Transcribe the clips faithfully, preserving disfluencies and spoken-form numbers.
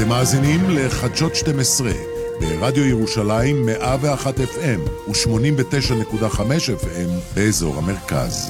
אתם מאזינים לחדשות שתים עשרה, ברדיו ירושלים מאה ואחת אף אם ו-שמונים ותשע נקודה חמש אף אם באזור המרכז.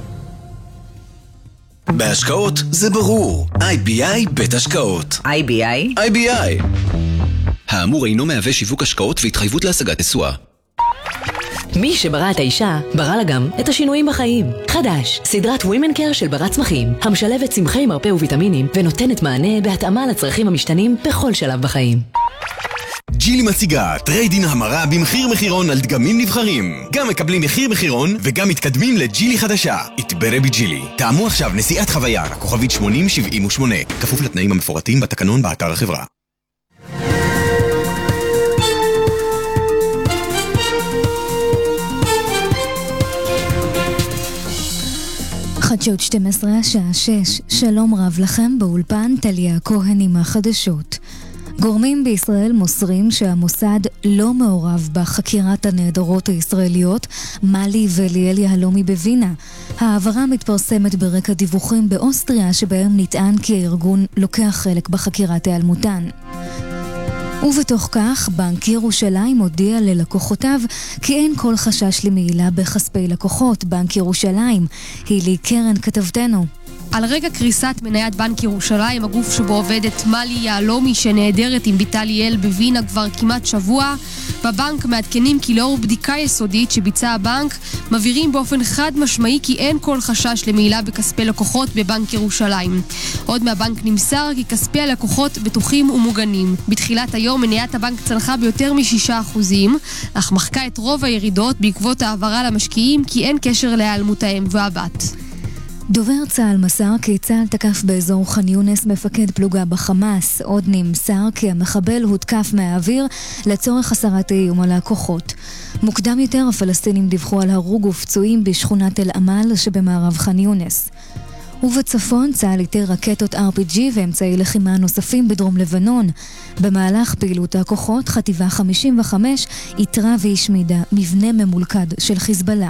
בהשקעות זה ברור. איי בי איי בית השקעות. איי בי איי? איי בי איי. האמור אינו מהווה שיווק השקעות והתחייבות להשגת תשואה. מי שברא את האישה, ברא לה גם את השינויים בחיים. חדש, סדרת Women Care של בר צמחים, המשלבת צמחי מרפא וויטמינים ונותנת מענה בהתאמה לצרכים המשתנים בכל שלב בחיים. ג'ילי מציגה טריידין המרה במחיר מחירון על דגמים נבחרים. גם מקבלים מחיר מחירון וגם מתקדמים לג'ילי חדשה. התברא בג'ילי. תאמו עכשיו נסיעת חוויה, כוכבית שמונים שבעים ושמונה. כפוף לתנאים המפורטים בתקנון באתר החברה. חדשות שתים עשרה, השעה שש. שלום רב לכם, באולפן טליה כהן עם החדשות. גורמים בישראל מוסרים שהמוסד לא מעורב בחקירת הנעדרות הישראליות מלי וליאל יהלומי בווינה. העברה מתפרסמת ברקע דיווחים באוסטריה שבהם נטען כי הארגון לוקח חלק בחקירת העלמותן. ובתוך כך, בנק ירושלים הודיע ללקוחותיו כי אין כל חשש למעילה בכספי לקוחות. בנק ירושלים, הילי קרן כתבתנו. על רגע קריסת מניית בנק ירושלים, הגוף שבו עובדת מלי יהלומי שנעדרת עם ביתה ליאל בווינה כבר כמעט שבוע, בבנק מעדכנים כי לאור בדיקה יסודית שביצע הבנק, מבהירים באופן חד משמעי כי אין כל חשש למעילה בכספי לקוחות בבנק ירושלים. עוד מהבנק נמסר כי כספי הלקוחות בטוחים ומוגנים. בתחילת היום מניית הבנק צנחה ביותר משישה אחוזים, אך מחקה את רוב הירידות בעקבות העברה למשקיעים כי אין קשר להיעלמות האם והבת. דובר צה"ל מסר כי צה"ל תקף באזור ח'אן יונס מפקד פלוגה בחמאס. עוד נמסר כי המחבל הותקף מהאוויר לצורך הסרת האיום על הכוחות. מוקדם יותר הפלסטינים דיווחו על הרוג ופצועים בשכונת אל עמל שבמערב ח'אן יונס. ובצפון צה"ל איתר רקטות אר פי ג'י ואמצעי לחימה נוספים בדרום לבנון. במהלך פעילות הכוחות חטיבה חמישים וחמש איתרה והשמידה מבנה ממולכד של חיזבאללה.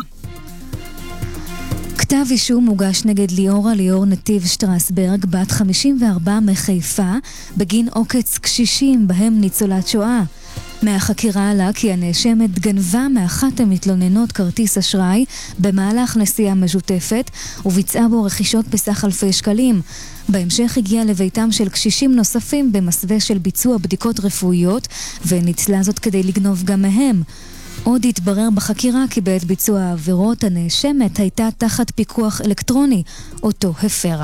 כתב אישום מוגש נגד ליאורה ליאור נתיב שטרסברג, בת חמישים וארבע מחיפה, בגין עוקץ קשישים בהם ניצולת שואה. מהחקירה עלה כי הנאשמת גנבה מאחת המתלוננות כרטיס אשראי במהלך נסיעה משותפת וביצעה בו רכישות בסך אלפי שקלים. בהמשך הגיעה לביתם של קשישים נוספים במסווה של ביצוע בדיקות רפואיות וניצלה זאת כדי לגנוב גם מהם. עוד התברר בחקירה כי בעת ביצוע העבירות הנאשמת הייתה תחת פיקוח אלקטרוני, אותו הפרה.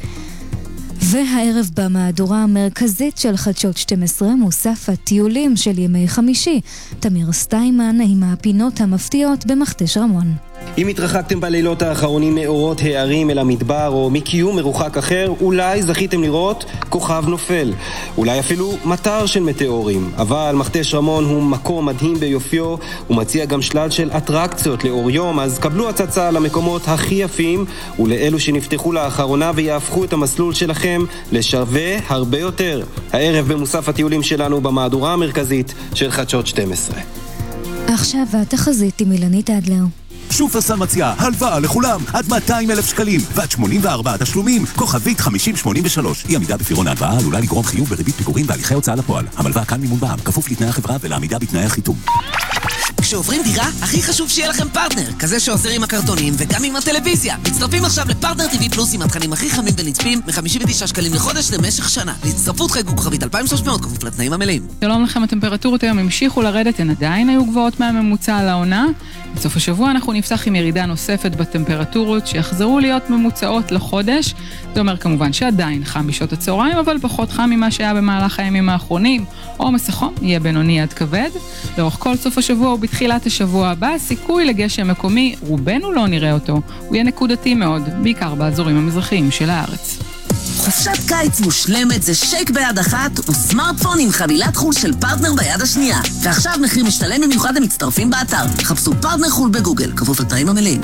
והערב במהדורה המרכזית של חדשות שתים עשרה מוסף הטיולים של ימי חמישי. תמיר סטיימן עם הפינות המפתיעות במכתש רמון. אם התרחקתם בלילות האחרונים מאורות הערים אל המדבר או מקיום מרוחק אחר, אולי זכיתם לראות כוכב נופל, אולי אפילו מטר של מטאורים. אבל מכתש רמון הוא מקום מדהים ביופיו, הוא מציע גם שלל של אטרקציות לאור יום, אז קבלו הצצה למקומות הכי יפים ולאלו שנפתחו לאחרונה ויהפכו את המסלול שלכם לשווה הרבה יותר. הערב במוסף הטיולים שלנו במהדורה המרכזית של חדשות שתים עשרה. עכשיו התחזית עם אילנית אדלר. שופרסל מציעה הלוואה לכולם עד מאתיים אלף שקלים ועד שמונים וארבעה תשלומים, כוכבית חמישים שמונים ושלוש. אי עמידה בפירעון ההלוואה עלולה לגרום חיוב בריבית פיגורים והליכי הוצאה לפועל. המלווה כאן מימון בע"מ, כפוף לתנאי החברה ולעמידה בתנאי החיתום. כשעוברים דירה, הכי חשוב שיהיה לכם פרטנר, כזה שעוזר עם הקרטונים וגם עם הטלוויזיה. מצטרפים עכשיו לפרטנר טי וי פלוס עם התכנים הכי חמים ונצפים מ-חמישים ותשעה שקלים לחודש למשך שנה. להצטרפות חייגו כוכבית אלפיים ושלוש מאות כפוף לתנאים המלאים. שלום לכם, הטמפרטורות היום המשיכו לרדת, הן עדיין היו גבוהות מהממוצע על העונה. בסוף השבוע אנחנו נפתח עם ירידה נוספת בטמפרטורות שיחזרו להיות ממוצעות לחודש. זה אומר כמובן שעדיין חם בשעות הצהריים, אבל פחות חם ממה שהיה במהלך הימים האחרונים. עומס החום יהיה בינוני עד כבד. לאורך כל סוף השבוע ובתחילת השבוע הבא, סיכוי לגשם מקומי, רובנו לא נראה אותו. הוא יהיה נקודתי מאוד, בעיקר באזורים המזרחיים של הארץ. חופשת קיץ מושלמת זה שייק ביד אחת וסמארטפון עם חבילת חול של פרטנר ביד השנייה. ועכשיו מחיר משתלם במיוחד למצטרפים באתר. חפשו פרטנר חול בגוגל, כפוף לתנאים המלאים.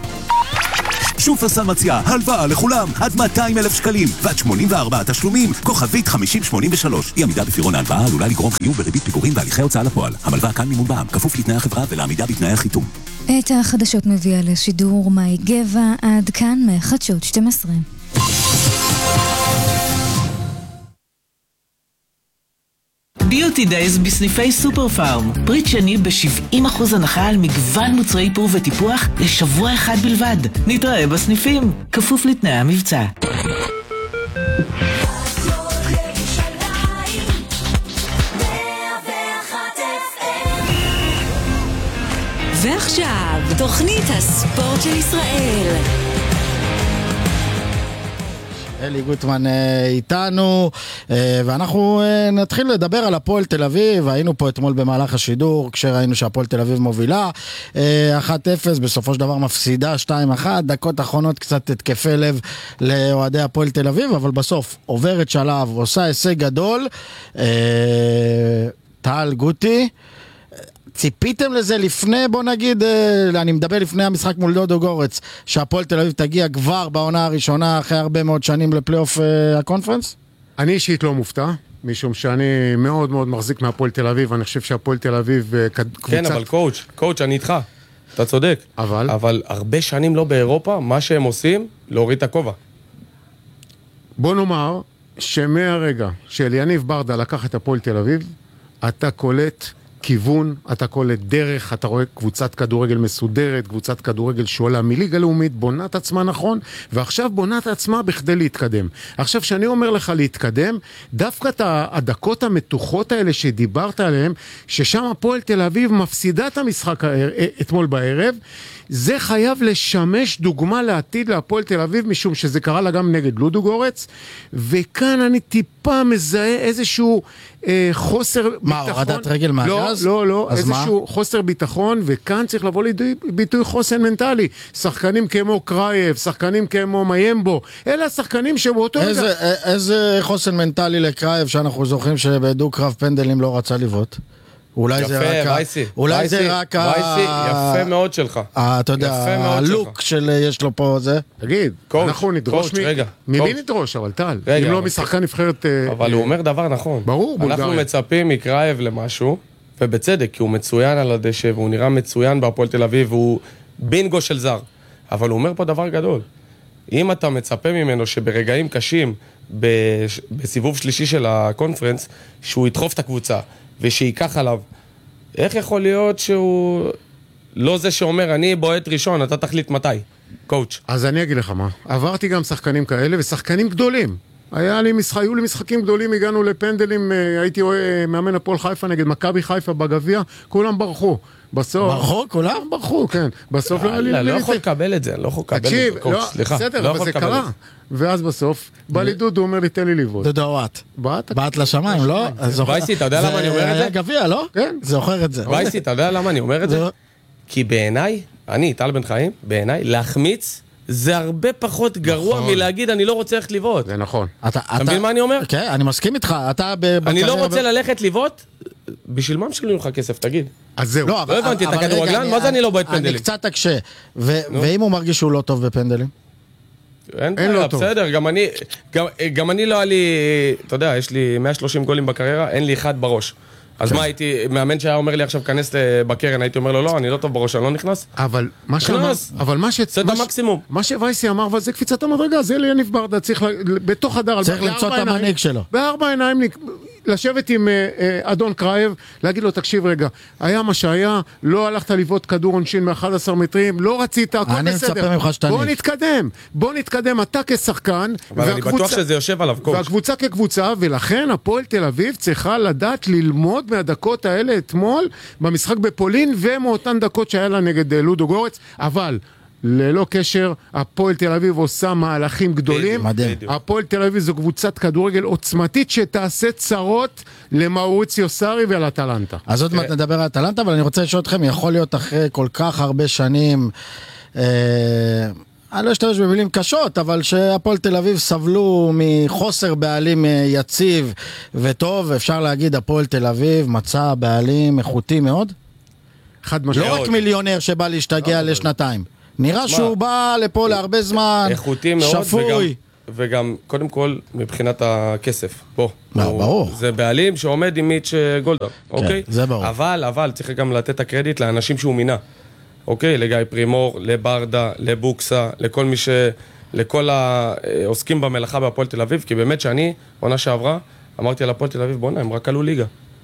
שופרסל מציעה הלוואה לכולם עד מאתיים אלף שקלים ועד שמונים וארבעה תשלומים, כוכבית חמישים שמונים ושלוש. אי עמידה בפירעון ההלוואה עלולה לגרום חיוב בריבית פיגורים והליכי הוצאה לפועל. המלווה כאן מימון בע"מ, כפוף לתנאי החברה ולעמידה בתנאי החיתום. את החדשות מביאה לשידור מאי גבע. עד כאן מחדשות שתים עשרה. ביוטי דייז בסניפי סופר פארם. פריט שני ב-שבעים אחוז הנחה על מגוון מוצרי איפור וטיפוח לשבוע אחד בלבד. נתראה בסניפים, כפוף לתנאי המבצע. ועכשיו, תוכנית הספורט של ישראל. אלי גוטמן איתנו, ואנחנו נתחיל לדבר על הפועל תל אביב. היינו פה אתמול במהלך השידור כשראינו שהפועל תל אביב מובילה אחת אפס, בסופו של דבר מפסידה שתיים אחת, דקות אחרונות קצת התקפי לב לאוהדי הפועל תל אביב, אבל בסוף עוברת שלב, עושה הישג גדול. טל גוטי, ציפיתם לזה לפני, בוא נגיד, אני מדבר לפני המשחק מול דודו גורץ, שהפועל תל אביב תגיע כבר בעונה הראשונה אחרי הרבה מאוד שנים לפלייאוף הקונפרנס? אני אישית לא מופתע, משום שאני מאוד מאוד מחזיק מהפועל תל אביב, אני חושב שהפועל תל אביב קבוצת... כן, אבל קואוץ', קואוץ', אני איתך, אתה צודק. אבל? אבל הרבה שנים לא באירופה, מה שהם עושים, להוריד את הכובע. בוא נאמר שמהרגע של יניב ברדה לקח את הפועל תל אביב, אתה קולט כיוון, אתה קולט דרך, אתה רואה קבוצת כדורגל מסודרת, קבוצת כדורגל שעולה מליגה לאומית, בונה את עצמה נכון, ועכשיו בונה את עצמה בכדי להתקדם. עכשיו, שאני אומר לך להתקדם, דווקא את הדקות המתוחות האלה שדיברת עליהן, ששם הפועל תל אביב מפסידה את המשחק אתמול בערב, זה חייב לשמש דוגמה לעתיד להפועל תל אביב, משום שזה קרה לה גם נגד לודו גורץ, וכאן אני טיפה מזהה איזשהו אה, חוסר מה, ביטחון. הורדת רגל מהגז? לא, לא, לא, איזשהו מה? חוסר ביטחון, וכאן צריך לבוא לידי ביטוי חוסן מנטלי. שחקנים כמו קרייב, שחקנים כמו מיימבו, אלה השחקנים שבאותו... איזה, רגע... איזה חוסן מנטלי לקרייב שאנחנו זוכרים שבדו קרב פנדלים לא רצה לבעוט? אולי יפה, זה רק וייסי, אולי וייסי, זה רק וייסי, ה... יפה מאוד שלך. ה... אתה יודע, הלוק של יש לו פה זה. תגיד, קואוץ', אנחנו נדרוש קואוץ', מ... רגע, ממי קואוץ'. נדרוש, אבל טל, רגע, אם לא אבל... משחקן נבחרת... אבל הוא אומר דבר נכון. ברור, בולגריה. אנחנו מצפים מקרייב למשהו, ובצדק, כי הוא מצוין על הדשא, והוא נראה מצוין בהפועל תל אביב, והוא בינגו של זר. אבל הוא אומר פה דבר גדול. אם אתה מצפה ממנו שברגעים קשים, בסיבוב שלישי של הקונפרנס, שהוא ידחוף את הקבוצה, ושיקח עליו, איך יכול להיות שהוא לא זה שאומר, אני בועט ראשון, אתה תחליט מתי, קואוץ'? אז אני אגיד לך מה, עברתי גם שחקנים כאלה, ושחקנים גדולים. היה לי משחק, היו לי משחקים גדולים, הגענו לפנדלים, הייתי מאמן הפועל חיפה נגד מכבי חיפה בגביע, כולם ברחו. בסוף... ברחו? כולם? ברחו, כן. בסוף לא... לא יכול לקבל את זה, לא יכול לקבל את זה, קואוץ', סליחה. בסדר, אבל זה קרה. ואז בסוף, בא לי דודו, אומר לי, תן לי לבעוט. דודו וואט. בעט? בעט לשמיים, לא? וייסי, אתה יודע למה אני אומר את זה? זה היה גביע, לא? כן. זוכר את זה. וייסי, אתה יודע למה אני אומר את זה? כי בעיניי, אני, טל בן חיים, בעיניי, להחמיץ זה הרבה פחות גרוע מלהגיד, אני לא רוצה ללכת לבעוט. זה נכון. אתה מבין מה אני אומר? כן, אני מסכים איתך. אני לא רוצה ללכת לבעוט, בשביל מה משלמים לך כסף, תגיד? אז זהו. לא הבנתי, אתה כדורגלן? מה זה אני לא בועט פנדלים? אני קצת אקשה. ואם הוא מרגיש שהוא לא טוב בפנדלים? אין בעיה, בסדר, גם אני, גם, גם אני לא היה לי, אתה יודע, יש לי מאה ושלושים גולים בקריירה, אין לי אחד בראש. אז מה הייתי, מאמן שהיה אומר לי עכשיו כנס בקרן, הייתי אומר לו, לא, אני לא טוב בראש, אני לא נכנס. אבל מה שאמר, אבל מה ש... זה את המקסימום. מה שווייסי אמר, אבל זה קפיצת המדרגה, זה יניב ברדה, צריך בתוך הדר, צריך למצוא את המנהיג שלו. בארבע עיניים, לשבת עם אדון קרייב, להגיד לו, תקשיב רגע, היה מה שהיה, לא הלכת לבעוט כדור עונשין מ-אחד עשר מטרים, לא רצית, הכל בסדר. אני מצפה ממך שתניב. בוא נתקדם, בוא נתקדם, אתה כשחקן, אבל אני בטוח שזה יושב עליו, קואוץ'. והקבוצה כקבוצה, ולכן הפועל תל אביב צריכה לדעת ללמוד מהדקות האלה אתמול, במשחק בפולין, ומאותן דקות שהיה לה נגד לודו גורץ, אבל ללא קשר, הפועל תל אביב עושה מהלכים גדולים. הפועל תל אביב זו קבוצת כדורגל עוצמתית שתעשה צרות למאוריציו סארי ולאטלנטה. אז עוד מעט נדבר על אטלנטה, אבל אני רוצה לשאול אתכם, יכול להיות אחרי כל כך הרבה שנים, אני לא אשתמש במילים קשות, אבל שהפועל תל אביב סבלו מחוסר בעלים יציב וטוב, אפשר להגיד הפועל תל אביב מצא בעלים איכותי מאוד? חד משמעית. לא רק מיליונר שבא להשתגע לשנתיים. נראה שהוא בא לפה להרבה זמן, איכותי מאוד, שפוי. וגם, קודם כל, מבחינת הכסף, פה. ברור. זה בעלים שעומד עם מיץ' גולדהר, אוקיי? זה ברור. אבל, אבל, צריך גם לתת את הקרדיט לאנשים שהוא מינה. אוקיי? לגיא פרימור, לברדה, לבוקסה, לכל מי ש... לכל העוסקים במלאכה בהפועל תל אביב, כי באמת שאני, עונה שעברה, אמרתי על הפועל תל אביב, בוא'נה, הם רק עלו ליגה.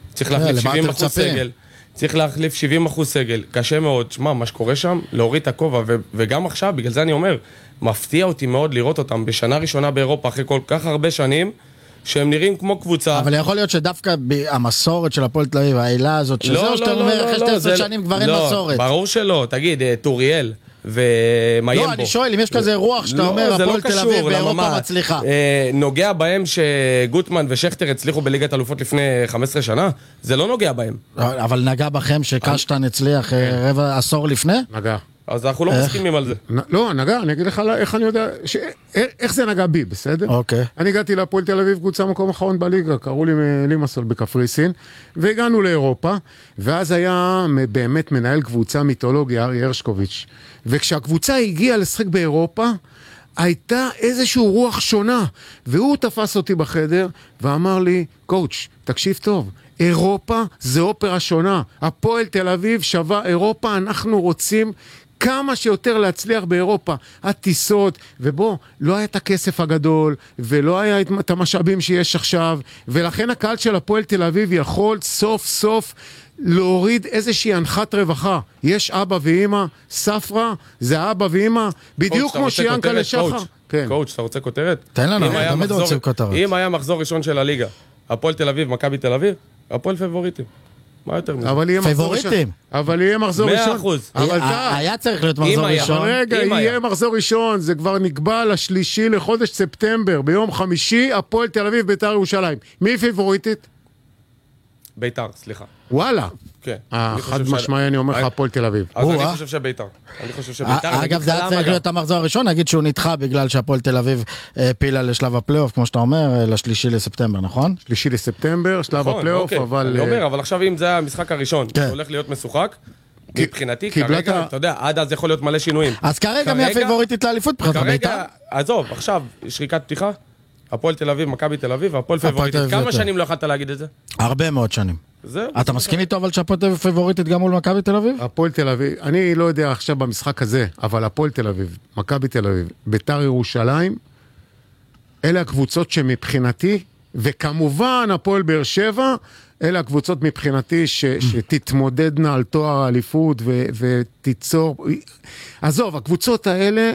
צריך להחליף שבעים אחוז סגל. צריך להחליף שבעים אחוז סגל. קשה מאוד. שמה, מה שקורה שם, להוריד את הכובע, ו- וגם עכשיו, בגלל זה אני אומר, מפתיע אותי מאוד לראות אותם בשנה ראשונה באירופה, אחרי כל כך הרבה שנים, שהם נראים כמו קבוצה. אבל יכול להיות שדווקא המסורת של הפועל תל אביב, העילה הזאת, שזה לא, או שאתה לא, אומר, לא, אחרי לא, שתי עשרה זה- שנים כבר אין לא, מסורת. ברור שלא. תגיד, טוריאל ומיימבו. לא, אני שואל, אם יש כזה רוח שאתה לא, אומר, זה לא הפועל תל קשור, אביב למה באירופה מה? מצליחה. אה, נוגע בהם שגוטמן ושכטר הצליחו בליגת אלופות לפני חמש עשרה שנה? זה לא נוגע בהם. אבל נגע בכם שקשטן הצליח אה, רבע עשור לפני? נגע. אז אנחנו לא מסכימים על זה. לא, נגע, אני אגיד לך איך אני יודע, איך זה נגע בי, בסדר? אוקיי. אני הגעתי להפועל תל אביב, קבוצה מקום אחרון בליגה, קראו לי לימסול בקפריסין, והגענו לאירופה, ואז היה באמת מנהל קבוצה מיתולוגי, ארי הרשקוביץ', וכשהקבוצה הגיעה לשחק באירופה, הייתה איזשהו רוח שונה, והוא תפס אותי בחדר, ואמר לי, קואוץ', תקשיב טוב, אירופה זה אופרה שונה, הפועל תל אביב שווה אירופה, אנחנו רוצים כמה שיותר להצליח באירופה, הטיסות, ובוא, לא היה את הכסף הגדול, ולא היה את המשאבים שיש עכשיו, ולכן הקהל של הפועל תל אביב יכול סוף סוף להוריד איזושהי הנחת רווחה. יש אבא ואמא, ספרה, זה אבא ואמא, בדיוק כמו שיאנקה לשחר. קואוץ', אתה רוצה כותרת? תן לנו, תמיד רוצים כותרת. אם היה מחזור ראשון של הליגה, הפועל תל אביב, מכבי תל אביב, הפועל פייבוריטים. מה יותר מזה? פייבוריטים. אבל יהיה מחזור ראשון. מאה אחוז. היה צריך להיות מחזור ראשון. רגע, יהיה מחזור ראשון, זה כבר נקבע לשלישי לחודש ספטמבר, ביום חמישי, הפועל תל אביב, בית"ר ירושלים. מי פייבוריטית? בית"ר, סליחה. וואלה. כן. חד משמעי, אני אומר לך, הפועל תל אביב. אז אני חושב שבית"ר. אני חושב שבית"ר. אגב, זה היה צריך להיות המחזור הראשון, נגיד שהוא נדחה בגלל שהפועל תל אביב פילה לשלב הפלייאוף, כמו שאתה אומר, לשלישי לספטמבר, נכון? שלישי לספטמבר, שלב הפלייאוף, אבל... אני אומר, אבל עכשיו אם זה היה המשחק הראשון, שהולך להיות משוחק, מבחינתי, כרגע, אתה יודע, עד אז יכול להיות מלא שינויים. אז כרגע מי הפייבוריטית לאליפות מבחינתך, בית"ר? עזוב, עכשיו, שריקת פתיחה, הפועל תל אביב, מכבי תל אביב, הפועל פייבוריטית. כמה שנים לא יכולת להגיד את זה? הרבה מאוד שנים. זהו. אתה מסכים איתו אבל שהפועל תל אביב פייבוריטית גם מול מכבי תל אביב? הפועל תל אביב, אני לא יודע עכשיו במשחק הזה, אבל הפועל תל אביב, מכבי תל אביב, בית"ר ירושלים, אלה הקבוצות שמבחינתי, וכמובן הפועל באר שבע, אלה הקבוצות מבחינתי ש, שתתמודדנה על תואר האליפות ו, ותיצור... עזוב, הקבוצות האלה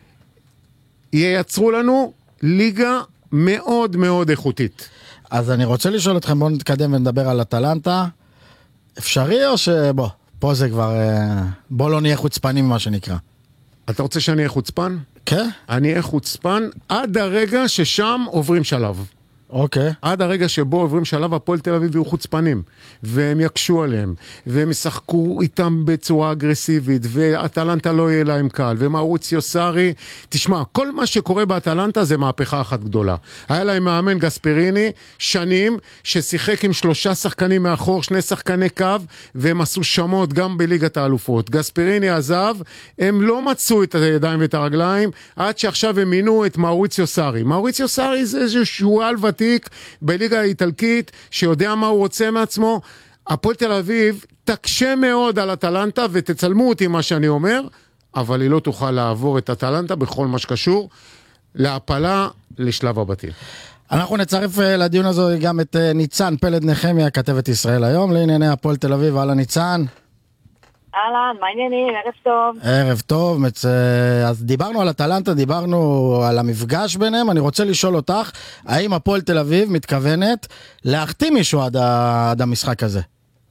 ייצרו לנו ליגה מאוד מאוד איכותית. אז אני רוצה לשאול אתכם, בואו נתקדם ונדבר על אטלנטה. אפשרי או שבוא, פה זה כבר... בוא לא נהיה חוצפנים מה שנקרא. אתה רוצה שאני אהיה חוצפן? כן. אני אהיה חוצפן עד הרגע ששם עוברים שלב. אוקיי. עד הרגע שבו עוברים שלב, הפועל תל אביב יהיו חוצפנים, והם יקשו עליהם, והם ישחקו איתם בצורה אגרסיבית, ואטלנטה לא יהיה להם קל, ומאוריציו סארי, תשמע, כל מה שקורה באטלנטה זה מהפכה אחת גדולה. היה להם מאמן גספריני, שנים, ששיחק עם שלושה שחקנים מאחור, שני שחקני קו, והם עשו שמות גם בליגת האלופות. גספריני עזב, הם לא מצאו את הידיים ואת הרגליים, עד שעכשיו הם מינו את מאוריציו סארי. מאוריציו סארי זה איזשהו על ותיק, בליגה האיטלקית, שיודע מה הוא רוצה מעצמו. הפועל תל אביב תקשה מאוד על אטלנטה, ותצלמו אותי מה שאני אומר, אבל היא לא תוכל לעבור את אטלנטה בכל מה שקשור להפלה לשלב הבתים. אנחנו נצרף לדיון הזה גם את ניצן פלד נחמיה, כתבת ישראל היום, לענייני הפועל תל אביב. הלאה ניצן. אהלן, מה העניינים? ערב טוב. ערב טוב, מצ... אז דיברנו על אטלנטה, דיברנו על המפגש ביניהם, אני רוצה לשאול אותך, האם הפועל תל אביב מתכוונת להחתים מישהו עד, ה... עד המשחק הזה?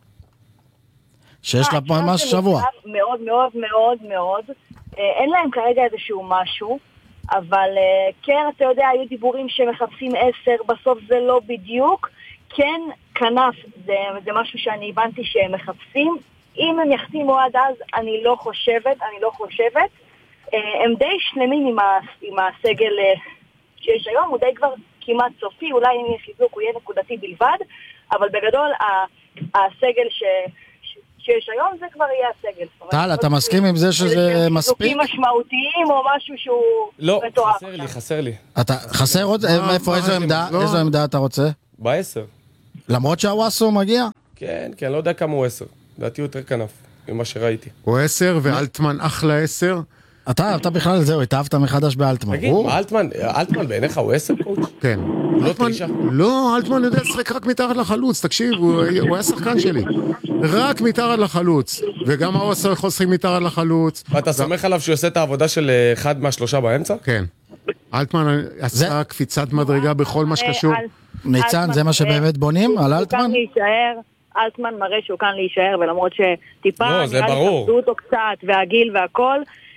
שיש לה ממש שבוע. מאוד מאוד מאוד מאוד, אין להם כרגע איזשהו משהו, אבל כן, אתה יודע, היו דיבורים שמחפשים עשר, בסוף זה לא בדיוק, כן, כנף, זה, זה משהו שאני הבנתי שהם מחפשים, אם הם יחתימו עד אז, אני לא חושבת, אני לא חושבת. הם די שלמים עם, ה, עם הסגל שיש היום, הוא די כבר כמעט סופי, אולי אם יהיה חיזוק הוא יהיה נקודתי בלבד, אבל בגדול הסגל ש, ש, שיש היום זה כבר יהיה הסגל. טל, אתה מסכים עם זה שזה מספיק? חיזוקים משמעותיים או משהו שהוא לא, מטורף. חסר לי, חסר לי. אתה חסר עוד? איפה, איזו עמדה? איזו עמדה אתה רוצה? בעשר. למרות שהוואסו מגיע? כן, כן, לא יודע כמה הוא עשר. לדעתי הוא יותר כנף, ממה שראיתי. הוא עשר, ואלטמן אחלה עשר, אתה, אתה בכלל זהו, התאהבת מחדש באלטמן. תגיד, אלטמן, אלטמן בעיניך הוא עשר קוץ'? כן. הוא לא תשע? לא, אלטמן יודע לשחק רק מתחת לחלוץ, תקשיב, הוא היה שחקן שלי. רק מתחת לחלוץ. וגם הוא יכול לשחק מתחת לחלוץ. ואתה סומך עליו שהוא עושה את העבודה של אחד מהשלושה באמצע? כן. אלטמן עשה קפיצת מדרגה בכל מה שקשור. ניצן, זה מה שבאמת בונים על אלטמן? אלטמן מראה שהוא כאן להישאר, ולמרות שטיפה, לא, זה ברור. נראה לי אותו קצת, והגיל והכל,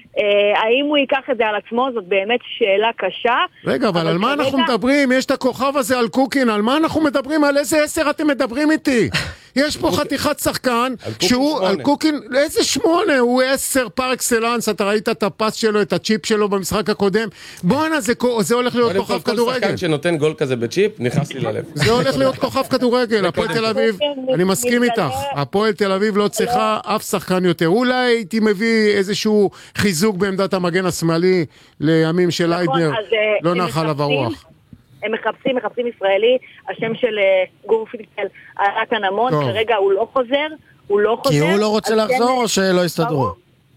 האם הוא ייקח את זה על עצמו, זאת באמת שאלה קשה. רגע, אבל על מה אנחנו מדברים? יש את הכוכב הזה על קוקין, על מה אנחנו מדברים? על איזה עשר אתם מדברים איתי? יש פה חתיכת שחקן שהוא על קוקין, איזה שמונה? הוא עשר פר אקסלנס, אתה ראית את הפס שלו, את הצ'יפ שלו במשחק הקודם. בואנה, זה הולך להיות כוכב כדורגל. כל שחקן שנותן גול כזה בצ'יפ, נכנס לי ללב. זה הולך להיות כוכב כדורגל. הפועל תל אביב, אני מסכים איתך, הפועל תל אביב לא צריכה אף שחקן יותר. אולי הייתי מביא איזשהו חיזוק בעמדת המגן השמאלי לימים של איידנר, לא נח עליו הרוח. הם מחפשים, מחפשים ישראלי, השם של גור פיטל עלה כאן המון, כרגע הוא לא חוזר, הוא לא חוזר. כי הוא לא רוצה לחזור או שלא יסתדרו?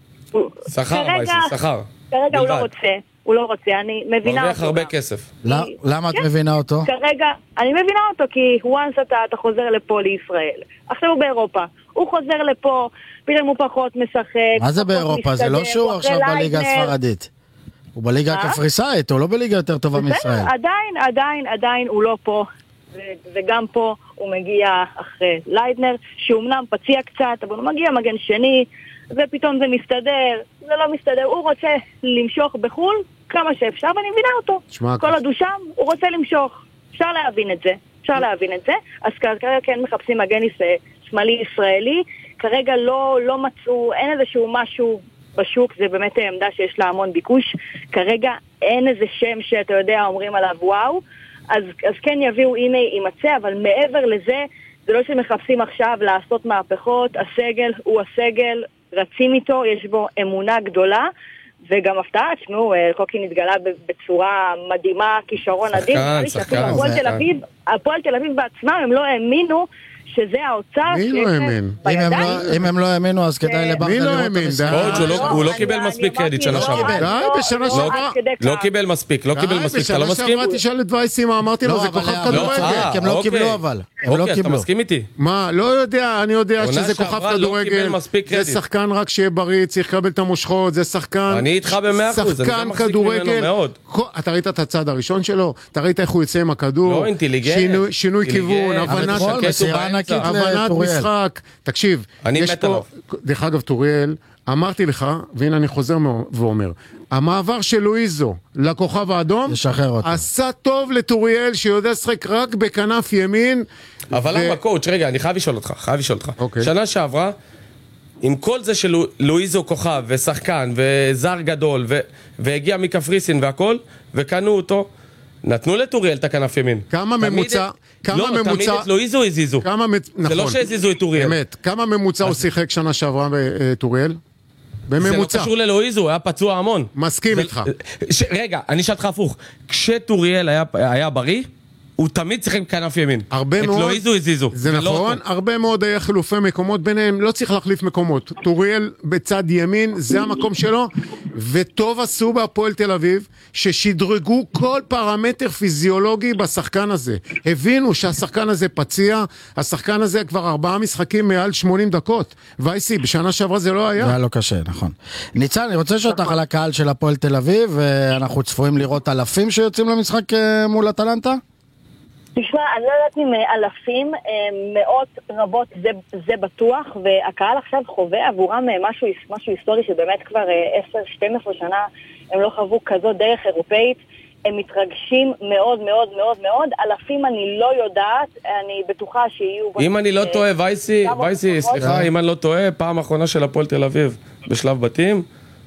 שכר, וייסי, שכר. כרגע הוא לא רוצה, הוא לא רוצה, אני מבינה אותו. מרוויח הרבה כסף. למה את מבינה אותו? כרגע, אני מבינה אותו כי once אתה חוזר לפה לישראל. עכשיו הוא באירופה, הוא חוזר לפה, פתאום הוא פחות משחק. מה זה באירופה? זה לא שהוא עכשיו בליגה הספרדית. הוא בליגה הקפריסאית, הוא לא בליגה יותר טובה מישראל. עדיין, עדיין, עדיין הוא לא פה, וגם פה הוא מגיע אחרי ליידנר, שאומנם פציע קצת, אבל הוא מגיע מגן שני, ופתאום זה מסתדר, זה לא מסתדר, הוא רוצה למשוך בחול כמה שאפשר, ואני מבינה אותו. כל עוד הוא שם, הוא רוצה למשוך. אפשר להבין את זה, אפשר להבין את זה. אז כרגע כן מחפשים מגן שמאלי ישראלי, כרגע לא, לא מצאו, אין איזשהו משהו בשוק, זה באמת עמדה שיש לה המון ביקוש. כרגע אין איזה שם שאתה יודע, אומרים עליו וואו, אז, אז כן יביאו, הנה יימצא, אבל מעבר לזה, זה לא שמחפשים עכשיו לעשות מהפכות, הסגל הוא הסגל, רצים איתו, יש בו אמונה גדולה, וגם הפתעה, תשמעו, קוקין התגלה בצורה מדהימה, כישרון אדיר. שחקן, שחקן. הפועל תל אביב בעצמם, הם לא האמינו שזה האוצר. מי לא האמין? אם הם לא האמינו, אז כדאי לברדה מי לא האמין? הוא לא קיבל מספיק קרדיט שנה שעברה. די, בשנה שעברה. לא קיבל מספיק, לא קיבל מספיק, אתה לא מסכים? בשנה שעברה תשאל את וייסימה, אמרתי לו, זה כוכב כדורגל. הם לא קיבלו אבל. אוקיי, אתה מסכים איתי? מה, לא יודע, אני יודע שזה כוכב כדורגל. זה שחקן רק שיהיה בריא, צריך לקבל את המושכות, זה שחקן... אני איתך במאה אחוז, אני גם מחזיק ממנו מאוד. אתה ראית את הצד הראשון שלו? אתה ראית איך הוא יוצא עם הכדור? לא, אינטליגנט. שינוי כיוון, הבנת משחק. תקשיב, יש פה, דרך אגב טוריאל, אמרתי לך, והנה אני חוזר ואומר, המעבר של לואיזו לכוכב האדום, עשה טוב לטוריאל שיודע לשחק רק בכנף ימין. אבל למה קואוץ', רגע, אני חייב לשאול אותך, חייב לשאול אותך. שנה שעברה, עם כל זה שלואיזו כוכב ושחקן וזר גדול והגיע מקפריסין והכל, וקנו אותו, נתנו לטוריאל את הכנף ימין. כמה ממוצע? לא, תמיד את לואיזו הזיזו. זה לא שהזיזו את טוריאל. באמת, כמה ממוצע הוא שיחק שנה שעברה בטוריאל? בממוצע. זה לא קשור ללואיזו, הוא היה פצוע המון. מסכים איתך. רגע, אני שאלת לך הפוך. כשטוריאל היה בריא, הוא תמיד צריך עם כנף ימין. הרבה מאוד. את לואיזו הזיזו. זה נכון, הרבה מאוד היה חילופי מקומות ביניהם, לא צריך להחליף מקומות. טוריאל בצד ימין, זה המקום שלו, וטוב עשו בהפועל תל אביב, ששדרגו כל פרמטר פיזיולוגי בשחקן הזה. הבינו שהשחקן הזה פציע, השחקן הזה כבר ארבעה משחקים מעל שמונים דקות. וייסי, בשנה שעברה זה לא היה. זה היה לא קשה, נכון. ניצן, אני רוצה לשאול אותך על הקהל של הפועל תל אביב, ואנחנו צפויים לראות אלפים שיוצאים למשחק מול אטלנטה? תשמע, אני לא יודעת אם אלפים, מאות רבות זה, זה בטוח, והקהל עכשיו חווה עבורם משהו, משהו היסטורי שבאמת כבר עשר שתים עשרה שנה הם לא חוו כזאת דרך אירופאית, הם מתרגשים מאוד מאוד מאוד מאוד, אלפים אני לא יודעת, אני בטוחה שיהיו... אם אני לא טועה, וייסי, וייסי, סליחה, אם אני לא טועה, פעם האחרונה של הפועל תל אביב בשלב בתים,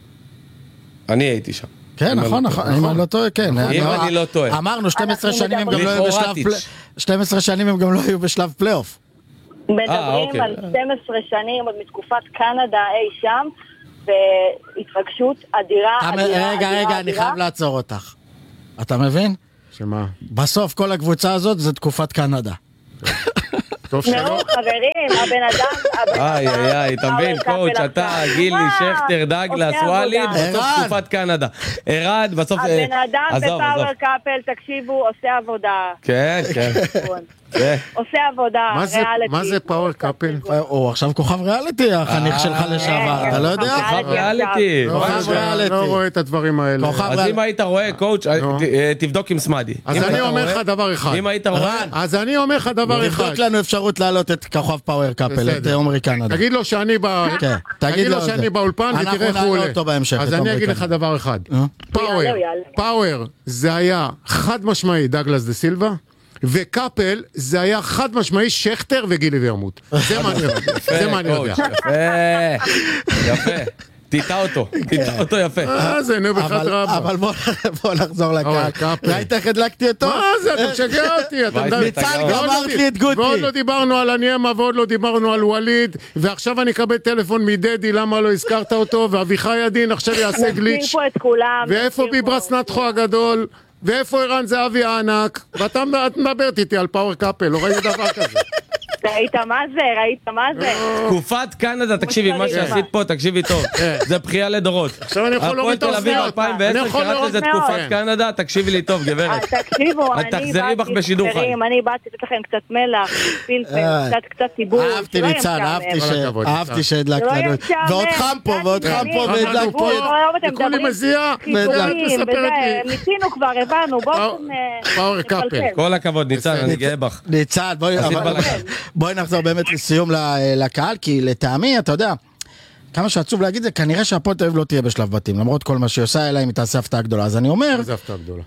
אני הייתי שם. כן, נכון, נכון, אם אני לא טועה, כן. אם אני לא טועה. אמרנו, שתים עשרה שנים הם גם לא היו בשלב פלייאוף. שתים עשרה שנים הם גם לא היו בשלב פלייאוף. מדברים על שתים עשרה שנים עוד מתקופת קנדה אי שם, והתרגשות אדירה, אדירה, רגע, רגע, אני חייב לעצור אותך. אתה מבין? שמה? בסוף כל הקבוצה הזאת זה תקופת קנדה. טוב שלא. תשמעו, חברים, הבן אדם... איי, איי, איי, אתה מבין, קואוץ', אתה, גילי, שכטר, דגלס, ווליד, בסוף תקופת קנדה. ערד, בסוף... הבן אדם בפאוור קאפל, תקשיבו, עושה עבודה. כן, כן. עושה עבודה, ריאליטי. מה זה פאוור קאפל? הוא עכשיו כוכב ריאליטי, החניך שלך לשעבר, אתה לא יודע? כוכב ריאליטי. לא רואה את הדברים האלה. אז אם היית רואה, קואוץ', תבדוק עם סמדי. אז אני אומר לך דבר אחד. אם היית רואה... אז אני אומר לך דבר אחד. תבדוק לנו אפשרות להעלות את כוכב פאוור קאפל, את עומרי קנדה. תגיד לו שאני בא... תגיד לו שאני באולפן ותראה איך הוא עולה. אז אני אגיד לך דבר אחד. פאוור, פאוור זה היה חד משמעי דגלס דה סילבה, וקאפל זה היה חד משמעי שכטר וגילי וירמות. זה מה אני יודע. זה מה אני יודע. יפה, יפה. תיטע אותו, תיטע אותו יפה. אה, זה נבחת רבה. אבל בוא נחזור לקהל. ראית איך הדלקתי אותו? מה זה, אתה משגע אותי. ניצן גמרת לי את גוטי. ועוד לא דיברנו על הניאמה, ועוד לא דיברנו על ווליד, ועכשיו אני אקבל טלפון מדדי, למה לא הזכרת אותו, ואביחי ידין עכשיו יעשה גליץ'. ואיפה ביברס נתחו הגדול? ואיפה ערן זהבי הענק? ואתה מדברת איתי על פאוור קאפל, לא ראיתי דבר כזה. ראית מה זה? ראית מה זה? תקופת קנדה, תקשיבי, מה שעשית פה, תקשיבי טוב. זה בחייה לדורות. עכשיו אני יכול להוריד את הפועל תל אביב אלפיים ועשר, קראת לזה תקופת קנדה, תקשיבי לי טוב, גברת. תקשיבו, אני באתי בשידור חי. אני באתי לתת לכם קצת מלח, פילפל, קצת ציבור. אהבתי ניצן, אהבתי שהדלקת לנו. ועוד חם פה, ועוד חם פה, והדלקת פה. וכולי מזיע, ניסינו כבר, הבנו, בואו פאוור קאפל. כל הכבוד, ניצן, אני גאה בך. ניצן, בואי נחזור באמת לסיום לקהל, כי לטעמי, אתה יודע, כמה שעצוב להגיד זה, כנראה שהפועל תל אביב לא תהיה בשלב בתים, למרות כל מה שהיא עושה, אלא אם היא תעשה הפתעה גדולה. אז אני אומר... איזה הפתעה גדולה?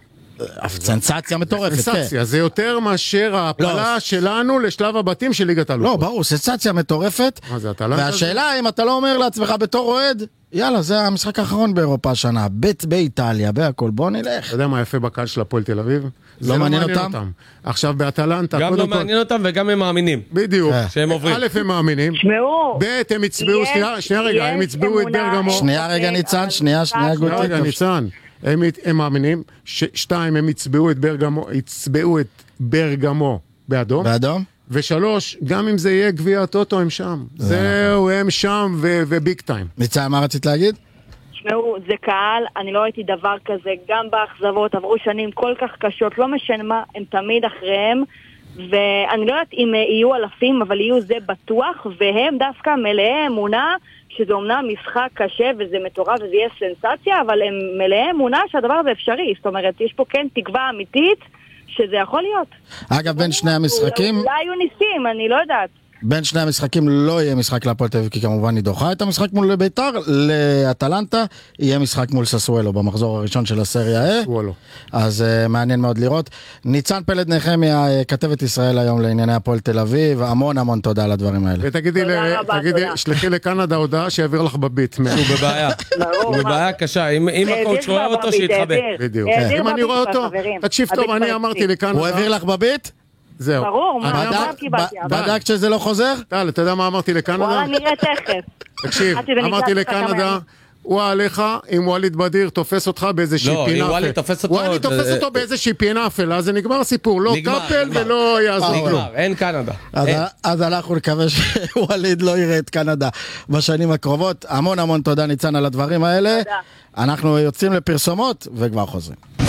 סנסציה מטורפת. סנסציה, זה יותר מאשר ההפלה שלנו לשלב הבתים של ליגת האלופות. לא, ברור, סנסציה מטורפת. והשאלה אם אתה לא אומר לעצמך בתור אוהד, יאללה, זה המשחק האחרון באירופה השנה, בית באיטליה, בהכל, בוא נלך. אתה יודע מה יפה בקהל של הפועל תל אביב? לא מעניין אותם. עכשיו באטלנטה, גם לא מעניין אותם וגם הם מאמינים. בדיוק. שהם עוברים. א' הם מאמינים. שמעו. ב' הם הצביעו, שנייה רגע, הם הצביעו את ברגמו. שנייה רגע ניצן, שנייה, שנייה גוטי. רגע ניצן. הם, הם מאמינים, ש, שתיים, הם הצבעו את ברגמו, הצבעו את ברגמו באדום. באדום? ושלוש, גם אם זה יהיה גביע הטוטו, הם שם. זהו, הם שם ו, וביג טיים. ניצן, מה רצית להגיד? תשמעו, זה קהל, אני לא ראיתי דבר כזה, גם באכזבות, עברו שנים כל כך קשות, לא משנה מה, הם תמיד אחריהם, ואני לא יודעת אם יהיו אלפים, אבל יהיו זה בטוח, והם דווקא מלאי אמונה, שזה אומנם משחק קשה וזה מטורף וזה יהיה סנסציה, אבל הם מלאי אמונה שהדבר הזה אפשרי. זאת אומרת, יש פה כן תקווה אמיתית שזה יכול להיות. אגב, בין שני המשחקים... אולי היו ניסים, אני לא יודעת. בין שני המשחקים לא יהיה משחק להפועל תל אביב, כי כמובן היא דוחה את המשחק מול ביתר, לאטלנטה יהיה משחק מול ססואלו במחזור הראשון של הסריה A. אז uh, מעניין מאוד לראות. ניצן פלד נחמיה, כתבת ישראל היום לענייני הפועל תל אביב, המון המון תודה על הדברים האלה. ותגידי, שלחי לקנדה הודעה שיעביר לך בביט. הוא בבעיה, הוא בבעיה קשה, אם הקואוצ' רואה אותו שיתחבא. בדיוק. אם אני רואה אותו, תקשיב טוב, אני אמרתי לקנדה. הוא העביר לך בביט? זהו. ברור, מה קיבלתי? בדקת שזה לא חוזר? טל, אתה יודע מה אמרתי לקנדה? וואלה, נראה תכף. תקשיב, אמרתי לקנדה, הוא עליך, אם ווליד בדיר תופס אותך באיזושהי פינה אפלה. לא, אם ווליד תופס אותו... ווליד תופס אותו באיזושהי פינה אפלה, אז זה נגמר הסיפור. לא קאפל ולא יעזור. נגמר, אין קנדה. אז אנחנו נקווה שווליד לא יראה את קנדה בשנים הקרובות. המון המון תודה ניצן על הדברים האלה. אנחנו יוצאים לפרסומות וכבר חוזרים.